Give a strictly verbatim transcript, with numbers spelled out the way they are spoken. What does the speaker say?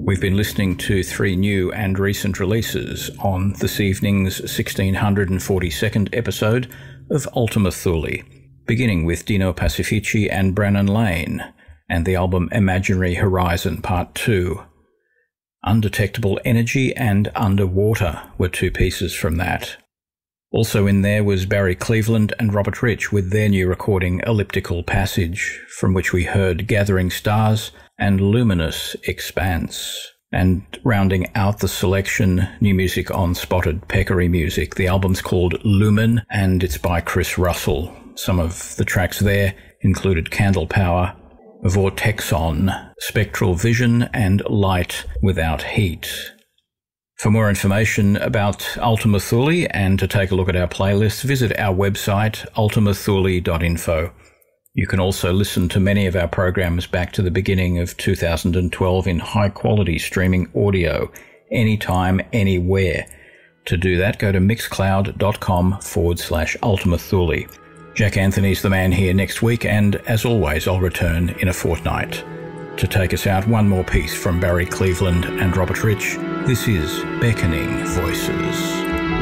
We've been listening to three new and recent releases on this evening's one thousand six hundred forty-second episode of Ultima Thule, beginning with Dino Pacifici and Brennan Lane, and the album Imaginary Horizon Part two. Undetectable Energy and Underwater were two pieces from that. Also in there was Barry Cleveland and Robert Rich with their new recording Elliptical Passage, from which we heard Gathering Stars and Luminous Expanse. And rounding out the selection, new music on Spotted Peccary Music. The album's called Lumen and it's by Chris Russell. Some of the tracks there included Candle Power, Vortexon, Spectral Vision and Light Without Heat. For more information about Ultima Thule and to take a look at our playlist, visit our website ultima thule dot info. You can also listen to many of our programs back to the beginning of two thousand twelve in high-quality streaming audio, anytime, anywhere. To do that, go to mixcloud.com forward slash Ultima Thule. Jack Anthony's the man here next week, and as always, I'll return in a fortnight. To take us out, one more piece from Barry Cleveland and Robert Rich. This is Beckoning Voices.